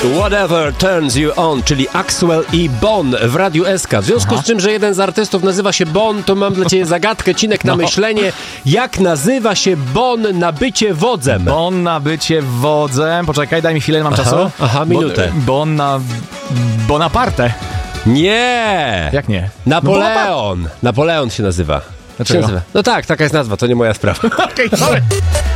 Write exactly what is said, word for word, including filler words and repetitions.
Whatever Turns You On, czyli Axwell i Bon w Radiu S K. W związku Aha. z czym, że jeden z artystów nazywa się Bon, to mam dla ciebie zagadkę, Cinek, na no. myślenie. Jak nazywa się Bon na bycie wodzem? Bon na bycie wodzem. Poczekaj, daj mi chwilę, mam aha, czasu. Aha, minutę. Bon, bon na... Bonaparte. Nie! Jak nie? Napoleon. No, Napoleon się nazywa. Dlaczego? Się nazywa. No tak, taka jest nazwa, to nie moja sprawa. Okej, okay, sorry.